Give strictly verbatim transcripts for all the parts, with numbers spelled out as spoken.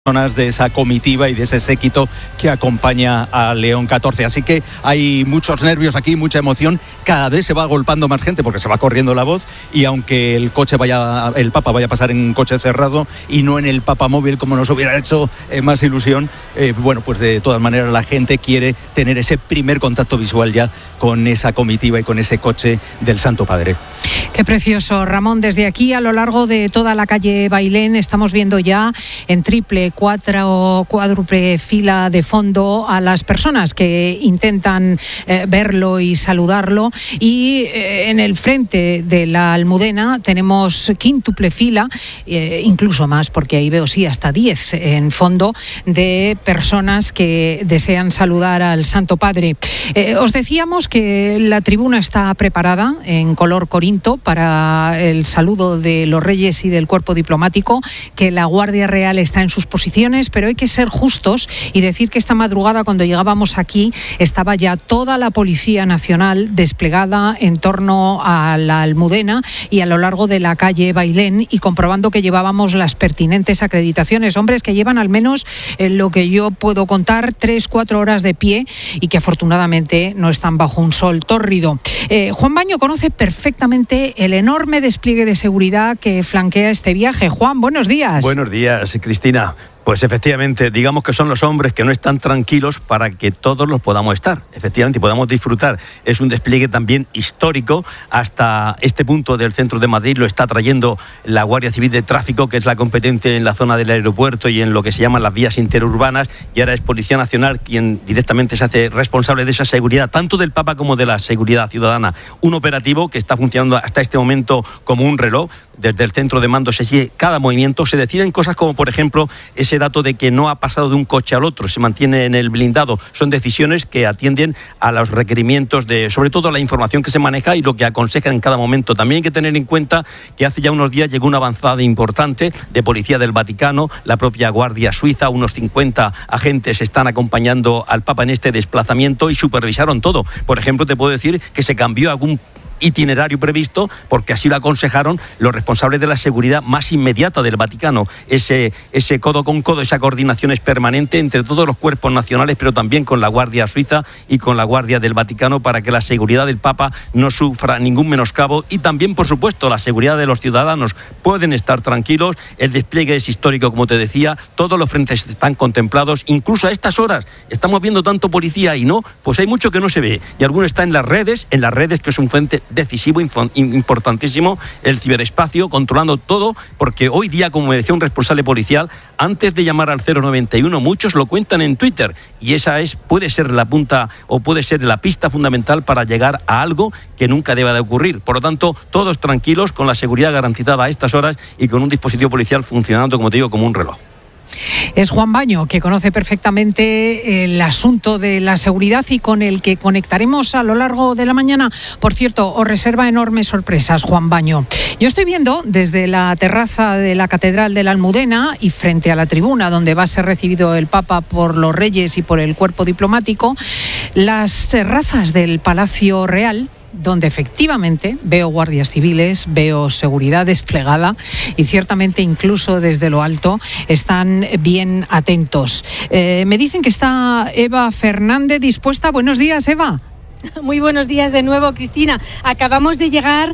personas de esa comitiva y de ese séquito que acompaña a León catorce. Así que hay muchos nervios aquí, mucha emoción. Cada vez se va agolpando más gente porque se va corriendo la voz, y aunque el coche vaya, el Papa vaya a pasar en un coche cerrado y no en el Papamóvil como nos hubiera hecho eh, más ilusión, eh, bueno, pues de todas maneras la gente quiere tener ese primer contacto visual ya con esa comitiva y con ese coche del Santo Padre. Qué precioso, Ramón. Desde aquí, a lo largo de toda la calle Bailén, estamos viendo ya en triple, cuatro o cuádruple fila de fondo a las personas que intentan eh, verlo y saludarlo. Y eh, en el frente de la Almudena tenemos quíntuple fila, eh, incluso más, porque ahí veo sí hasta diez en fondo, de personas que desean saludar al Santo Padre. Eh, os decíamos que la tribuna está preparada en color corinto para el saludo de los reyes y del cuerpo diplomático, que la Guardia Real está en sus posiciones, pero hay que ser justos y decir que esta madrugada, cuando llegábamos aquí, estaba ya toda la Policía Nacional desplegada en torno a la Almudena y a lo largo de la calle Bailén, y comprobando que llevábamos las pertinentes acreditaciones. Hombres que llevan al menos, en lo que yo puedo contar, tres, cuatro horas de pie y que afortunadamente no están bajo un sol tórrido. Eh, Juan Baño conoce perfectamente el enorme despliegue de seguridad que flanquea este viaje. Juan, buenos días. Buenos días, Cristina. Pues efectivamente, digamos que son los hombres que no están tranquilos para que todos los podamos estar, efectivamente, y podamos disfrutar. Es un despliegue también histórico. Hasta este punto del centro de Madrid lo está trayendo la Guardia Civil de Tráfico, que es la competente en la zona del aeropuerto y en lo que se llaman las vías interurbanas, y ahora es Policía Nacional quien directamente se hace responsable de esa seguridad, tanto del Papa como de la seguridad ciudadana. Un operativo que está funcionando hasta este momento como un reloj. Desde el centro de mando se sigue cada movimiento, se deciden cosas como, por ejemplo, ese dato de que no ha pasado de un coche al otro, se mantiene en el blindado. Son decisiones que atienden a los requerimientos de, sobre todo, la información que se maneja y lo que aconseja en cada momento. También hay que tener en cuenta que hace ya unos días llegó una avanzada importante de Policía del Vaticano, la propia Guardia Suiza, unos cincuenta agentes están acompañando al Papa en este desplazamiento y supervisaron todo. Por ejemplo, te puedo decir que se cambió algún itinerario previsto porque así lo aconsejaron los responsables de la seguridad más inmediata del Vaticano. Ese, ese codo con codo, esa coordinación es permanente entre todos los cuerpos nacionales, pero también con la Guardia Suiza y con la Guardia del Vaticano, para que la seguridad del Papa no sufra ningún menoscabo, y también, por supuesto, la seguridad de los ciudadanos. Pueden estar tranquilos, el despliegue es histórico, como te decía, todos los frentes están contemplados, incluso a estas horas estamos viendo tanto policía y no, pues hay mucho que no se ve, y alguno está en las redes, en las redes que es un frente decisivo, importantísimo, el ciberespacio, controlando todo, porque hoy día, como me decía un responsable policial, antes de llamar al cero noventa y uno, muchos lo cuentan en Twitter, y esa es puede ser la punta o puede ser la pista fundamental para llegar a algo que nunca deba de ocurrir. Por lo tanto, todos tranquilos, con la seguridad garantizada a estas horas y con un dispositivo policial funcionando, como te digo, como un reloj. Es Juan Baño, que conoce perfectamente el asunto de la seguridad y con el que conectaremos a lo largo de la mañana. Por cierto, os reserva enormes sorpresas, Juan Baño. Yo estoy viendo desde la terraza de la Catedral de la Almudena y frente a la tribuna donde va a ser recibido el Papa por los reyes y por el cuerpo diplomático, las terrazas del Palacio Real, donde efectivamente veo guardias civiles, veo seguridad desplegada y ciertamente incluso desde lo alto están bien atentos. Eh, me dicen que está Eva Fernández dispuesta. Buenos días, Eva. Muy buenos días de nuevo, Cristina. Acabamos de llegar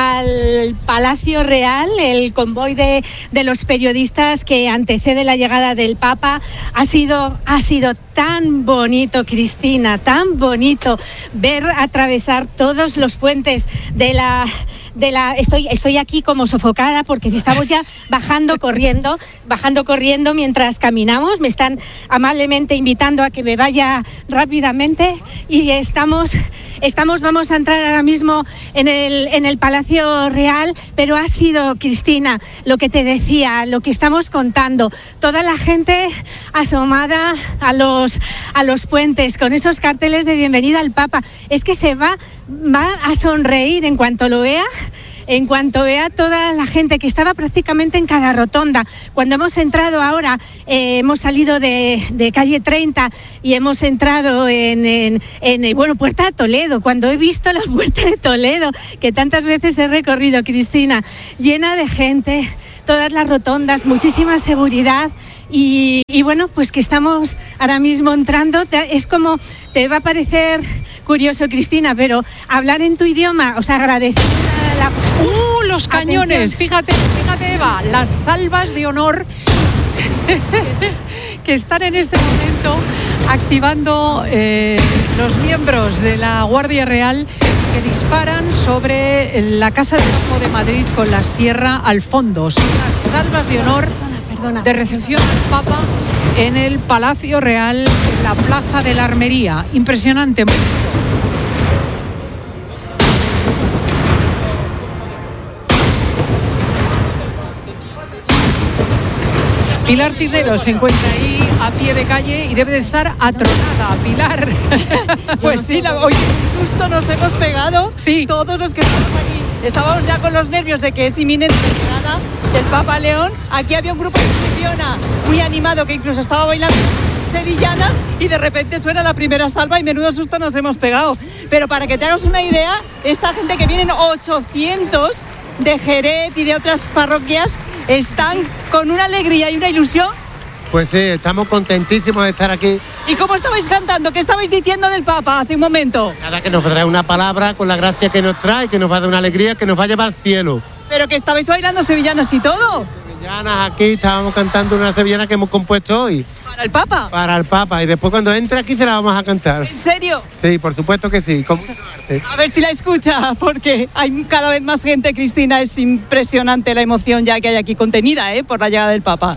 al Palacio Real. El convoy de, de los periodistas que antecede la llegada del Papa ha sido, ha sido tan bonito, Cristina, tan bonito ver atravesar todos los puentes de la... De la, estoy, estoy aquí como sofocada porque estamos ya bajando corriendo, bajando corriendo mientras caminamos. Me están amablemente invitando a que me vaya rápidamente y estamos, estamos, vamos a entrar ahora mismo en el, en el Palacio Real, pero ha sido, Cristina, lo que te decía, lo que estamos contando, toda la gente asomada a los, a los puentes con esos carteles de bienvenida al Papa. Es que se va, va a sonreír en cuanto lo vea. en cuanto vea toda la gente que estaba prácticamente en cada rotonda. Cuando hemos entrado ahora, eh, hemos salido de, de calle treinta y hemos entrado en, en, en, bueno, Puerta de Toledo. Cuando he visto la Puerta de Toledo, que tantas veces he recorrido, Cristina, llena de gente, todas las rotondas, muchísima seguridad. Y, y bueno, pues que estamos ahora mismo entrando, te, es como, te va a parecer curioso, Cristina, pero hablar en tu idioma, o sea, agradecer a la... ¡Uh, los cañones! Atención. Fíjate, fíjate, Eva, las salvas de honor que están en este momento activando eh, los miembros de la Guardia Real que disparan sobre la Casa del Campo de Madrid con la sierra al fondo. Son las salvas de honor de recepción al Papa en el Palacio Real, en la Plaza de la Armería. Impresionante. Pilar Cisneros se encuentra ahí a pie de calle y debe de estar atronada. Pilar. Pues sí, la, oye, un susto nos hemos pegado. Sí. Todos los que estamos aquí. Estábamos ya con los nervios de que es inminente la llegada del Papa León. Aquí había un grupo de Fiona muy animado que incluso estaba bailando sevillanas y de repente suena la primera salva y menudo susto nos hemos pegado. Pero para que te hagas una idea, esta gente que vienen ochocientos de Jerez y de otras parroquias están con una alegría y una ilusión. Pues sí, estamos contentísimos de estar aquí. ¿Y cómo estabais cantando? ¿Qué estabais diciendo del Papa hace un momento? Nada, que nos trae una palabra con la gracia que nos trae, que nos va a dar una alegría, que nos va a llevar al cielo. Pero que estabais bailando sevillanas y todo. Sevillanas aquí, estábamos cantando una sevillana que hemos compuesto hoy. ¿Para el Papa? Para el Papa, y después cuando entre aquí se la vamos a cantar. ¿En serio? Sí, por supuesto que sí, con mucho arte. A ver si la escucha, porque hay cada vez más gente, Cristina, es impresionante la emoción ya que hay aquí contenida, ¿eh? Por la llegada del Papa.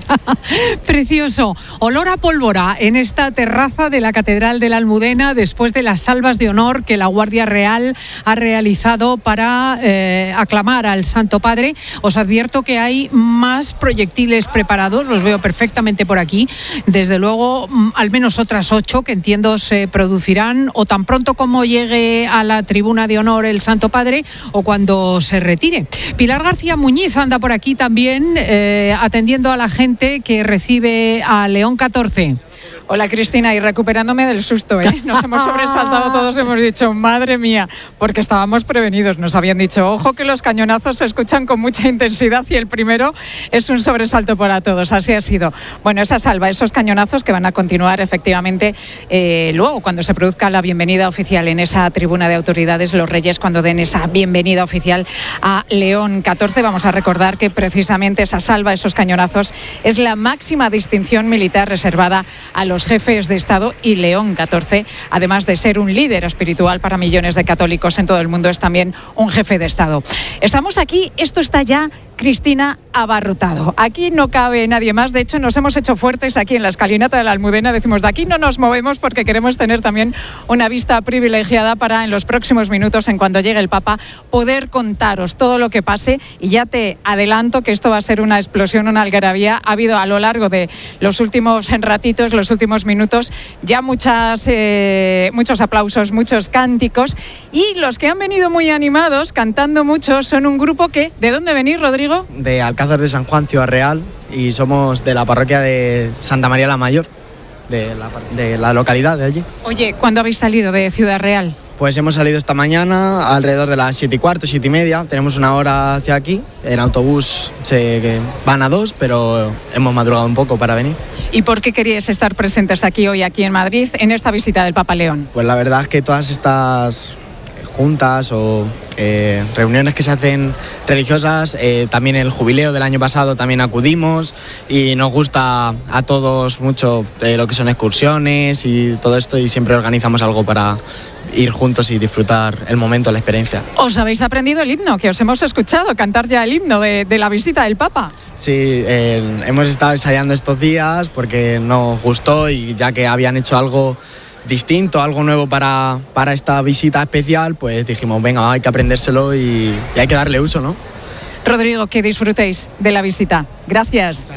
Precioso. Olor a pólvora en esta terraza de la Catedral de la Almudena después de las salvas de honor que la Guardia Real ha realizado para eh, aclamar al Santo Padre. Os advierto que hay más proyectiles preparados, los veo perfectamente por aquí. Desde luego, al menos otras ocho que entiendo se producirán o tan pronto como llegue a la tribuna de honor el Santo Padre o cuando se retire. Pilar García Muñiz anda por aquí también eh, atendiendo a la gente que recibe a León catorce. Hola Cristina, y recuperándome del susto, ¿eh? Nos hemos sobresaltado todos, hemos dicho, madre mía, porque estábamos prevenidos, nos habían dicho, ojo que los cañonazos se escuchan con mucha intensidad y el primero es un sobresalto para todos, así ha sido. Bueno, esa salva, esos cañonazos que van a continuar efectivamente eh, luego cuando se produzca la bienvenida oficial en esa tribuna de autoridades, los Reyes cuando den esa bienvenida oficial a León catorce. Vamos a recordar que precisamente esa salva, esos cañonazos, es la máxima distinción militar reservada a los jefes de Estado y León catorce, además de ser un líder espiritual para millones de católicos en todo el mundo, es también un jefe de Estado. Estamos aquí, esto está ya, Cristina, abarrotado. Aquí no cabe nadie más, de hecho nos hemos hecho fuertes aquí en la escalinata de la Almudena, decimos de aquí no nos movemos porque queremos tener también una vista privilegiada para en los próximos minutos, en cuanto llegue el Papa, poder contaros todo lo que pase, y ya te adelanto que esto va a ser una explosión, una algarabía. Ha habido a lo largo de los últimos ratitos, los últimos minutos, ya muchas, eh, muchos aplausos, muchos cánticos, y los que han venido muy animados, cantando mucho, son un grupo que, ¿de dónde venís, Rodrigo? De Alcázar de San Juan, Ciudad Real, y somos de la parroquia de Santa María la Mayor, de la, de la localidad de allí. Oye, ¿cuándo habéis salido de Ciudad Real? Pues hemos salido esta mañana alrededor de las siete y cuarto, siete y media. Tenemos una hora hacia aquí. En autobús se van a dos, pero hemos madrugado un poco para venir. ¿Y por qué queríais estar presentes aquí hoy, aquí en Madrid, en esta visita del Papa León? Pues la verdad es que todas estas juntas o eh, reuniones que se hacen religiosas, eh, también el jubileo del año pasado también acudimos, y nos gusta a todos mucho eh, lo que son excursiones y todo esto, y siempre organizamos algo para ir juntos y disfrutar el momento, la experiencia. ¿Os habéis aprendido el himno? Que os hemos escuchado cantar ya el himno de, de la visita del Papa. Sí, eh, hemos estado ensayando estos días porque nos gustó, y ya que habían hecho algo distinto, algo nuevo para, para esta visita especial, pues dijimos, venga, hay que aprendérselo y, y hay que darle uso, ¿no? Rodrigo, que disfrutéis de la visita. Gracias. Muchas gracias.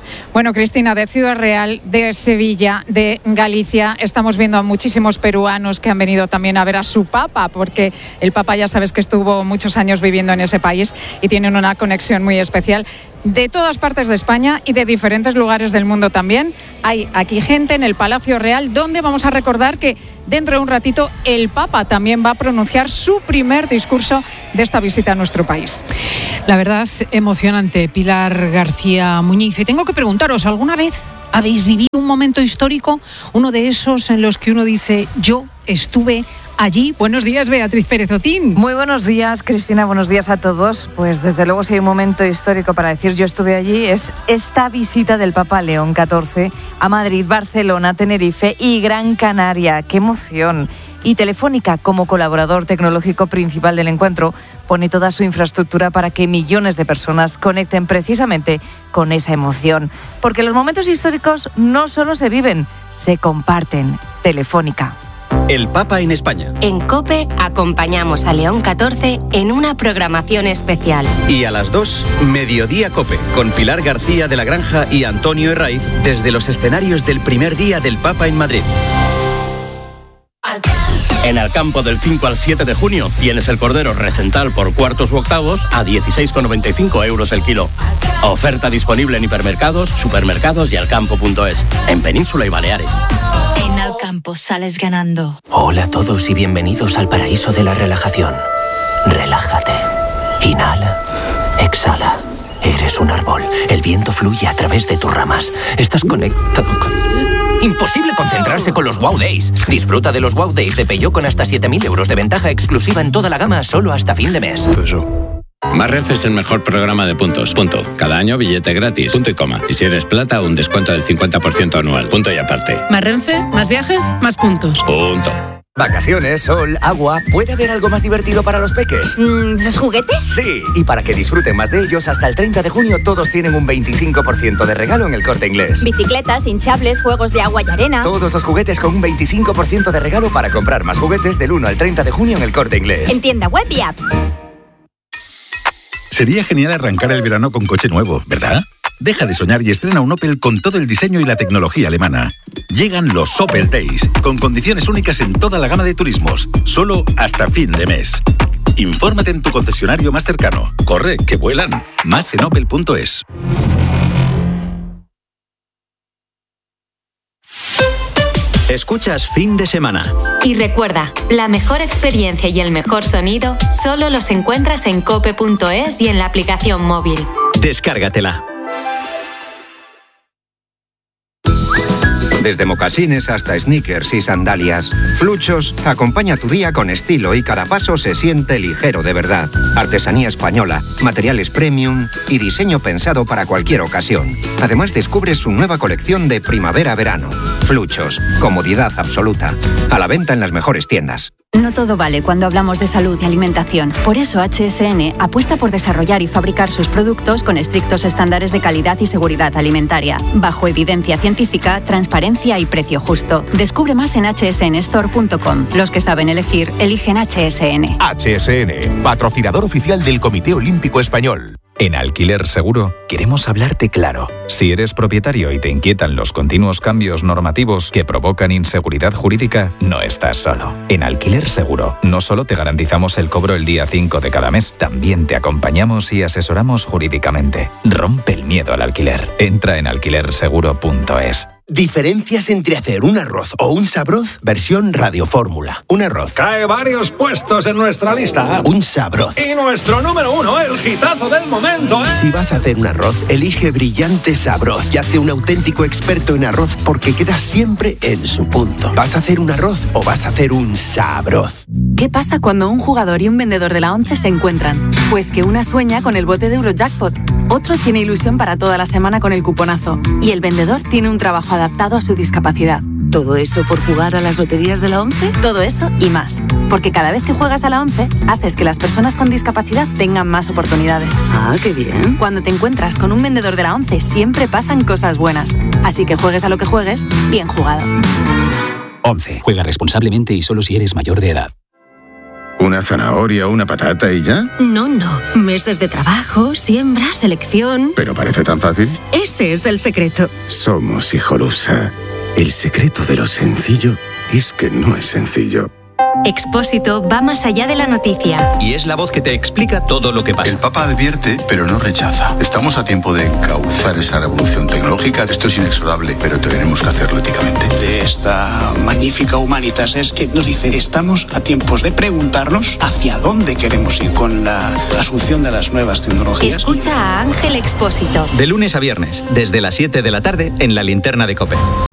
Bueno, Cristina, de Ciudad Real, de Sevilla, de Galicia, estamos viendo a muchísimos peruanos que han venido también a ver a su papa, porque el papa ya sabes que estuvo muchos años viviendo en ese país y tienen una conexión muy especial. De todas partes de España y de diferentes lugares del mundo también. Hay aquí gente en el Palacio Real, donde vamos a recordar que dentro de un ratito el Papa también va a pronunciar su primer discurso de esta visita a nuestro país. La verdad, emocionante, Pilar García Muñiz. Y tengo que preguntaros, ¿alguna vez habéis vivido un momento histórico? Uno de esos en los que uno dice, yo estuve allí. Buenos días, Beatriz Pérez Otín. Muy buenos días, Cristina, buenos días a todos. Pues desde luego, si hay un momento histórico para decir yo estuve allí, es esta visita del Papa León catorce a Madrid, Barcelona, Tenerife y Gran Canaria. ¡Qué emoción! Y Telefónica, como colaborador tecnológico principal del encuentro, pone toda su infraestructura para que millones de personas conecten precisamente con esa emoción. Porque los momentos históricos no solo se viven, se comparten. Telefónica. El Papa en España. En COPE acompañamos a León catorce en una programación especial. Y a las dos, Mediodía COPE, con Pilar García de la Granja y Antonio Herraiz, desde los escenarios del primer día del Papa en Madrid. En Alcampo, del cinco al siete de junio, tienes el cordero recental por cuartos u octavos a dieciséis con noventa y cinco euros el kilo. Oferta disponible en hipermercados, supermercados y alcampo punto es, en Península y Baleares. En Alcampo sales ganando. Hola a todos y bienvenidos al paraíso de la relajación. Relájate. Inhala. Exhala. Eres un árbol. El viento fluye a través de tus ramas. Estás conectado con... Imposible concentrarse con los Wow Days. Disfruta de los Wow Days de Peugeot con hasta siete mil euros de ventaja exclusiva en toda la gama solo hasta fin de mes. Más Renfe es el mejor programa de puntos. Punto. Cada año billete gratis. Punto y coma. Y si eres plata, un descuento del cincuenta por ciento anual. Punto y aparte. Más Renfe, más viajes, más puntos. Punto. Vacaciones, sol, agua. ¿Puede haber algo más divertido para los peques? Mm, ¿Los juguetes? Sí. Y para que disfruten más de ellos, hasta el treinta de junio todos tienen un veinticinco por ciento de regalo en El Corte Inglés. Bicicletas, hinchables, juegos de agua y arena. Todos los juguetes con un veinticinco por ciento de regalo para comprar más juguetes del uno al treinta de junio en El Corte Inglés. En tienda web y app. Sería genial arrancar el verano con coche nuevo, ¿verdad? Deja de soñar y estrena un Opel con todo el diseño y la tecnología alemana. Llegan los Opel Days, con condiciones únicas en toda la gama de turismos, solo hasta fin de mes. Infórmate en tu concesionario más cercano. Corre, que vuelan. Más en opel punto es. Escuchas Fin de Semana. Y recuerda, la mejor experiencia y el mejor sonido solo los encuentras en cope punto es y en la aplicación móvil. Descárgatela. Desde mocasines hasta sneakers y sandalias, Fluchos acompaña tu día con estilo y cada paso se siente ligero de verdad. Artesanía española, materiales premium y diseño pensado para cualquier ocasión. Además descubres su nueva colección de primavera-verano. Fluchos, comodidad absoluta. A la venta en las mejores tiendas. No todo vale cuando hablamos de salud y alimentación. Por eso H S N apuesta por desarrollar y fabricar sus productos con estrictos estándares de calidad y seguridad alimentaria, bajo evidencia científica, transparencia y precio justo. Descubre más en hache ese ene store punto com. Los que saben elegir, eligen H S N. H S N, patrocinador oficial del Comité Olímpico Español. En Alquiler Seguro queremos hablarte claro. Si eres propietario y te inquietan los continuos cambios normativos que provocan inseguridad jurídica, no estás solo. En Alquiler Seguro no solo te garantizamos el cobro el día cinco de cada mes, también te acompañamos y asesoramos jurídicamente. Rompe el miedo al alquiler. Entra en alquiler seguro punto es. Diferencias entre hacer un arroz o un sabroz, versión radiofórmula. Un arroz cae varios puestos en nuestra lista. Un sabroz. Y nuestro número uno, el hitazo del momento, ¿eh? Si vas a hacer un arroz, elige Brillante Sabroz y hazte un auténtico experto en arroz porque quedas siempre en su punto. ¿Vas a hacer un arroz o vas a hacer un sabroz? ¿Qué pasa cuando un jugador y un vendedor de la once se encuentran? Pues que una sueña con el bote de Eurojackpot, otro tiene ilusión para toda la semana con el cuponazo y el vendedor tiene un trabajo adaptado a su discapacidad. ¿Todo eso por jugar a las loterías de la once? Todo eso y más. Porque cada vez que juegas a la once, haces que las personas con discapacidad tengan más oportunidades. Ah, qué bien. Cuando te encuentras con un vendedor de la once, siempre pasan cosas buenas. Así que juegues a lo que juegues, bien jugado. once. Juega responsablemente y solo si eres mayor de edad. ¿Una zanahoria o una patata y ya? No, no. Meses de trabajo, siembra, selección. ¿Pero parece tan fácil? Ese es el secreto. Somos Hijolusa. El secreto de lo sencillo es que no es sencillo. Expósito va más allá de la noticia. Y es la voz que te explica todo lo que pasa. El Papa advierte, pero no rechaza. Estamos a tiempo de encauzar esa revolución tecnológica. Esto es inexorable, pero tenemos que hacerlo éticamente. De esta magnífica Humanitas es que nos dice, estamos a tiempos de preguntarnos hacia dónde queremos ir con la asunción de las nuevas tecnologías. Escucha a Ángel Expósito. De lunes a viernes, desde las siete de la tarde, en La Linterna de COPE.